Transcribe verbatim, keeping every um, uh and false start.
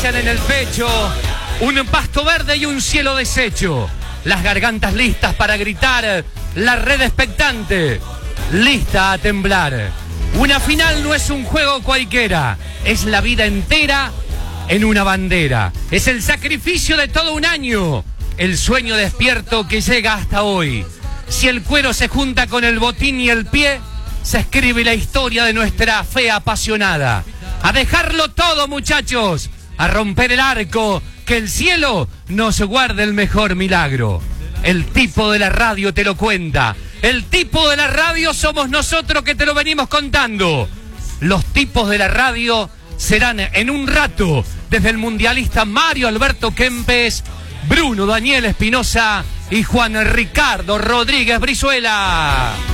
En el pecho, un pasto verde y un cielo deshecho. Las gargantas listas para gritar, la red expectante, lista a temblar. Una final no es un juego cualquiera, es la vida entera en una bandera. Es el sacrificio de todo un año, el sueño despierto que llega hasta hoy. Si el cuero se junta con el botín y el pie, se escribe la historia de nuestra fe apasionada. A dejarlo todo, muchachos, a romper el arco, que el cielo nos guarde el mejor milagro. El tipo de la radio te lo cuenta. El tipo de la radio somos nosotros que te lo venimos contando. Los tipos de la radio serán en un rato desde el mundialista Mario Alberto Kempes, Bruno Daniel Espinosa y Juan Ricardo Rodríguez Brizuela.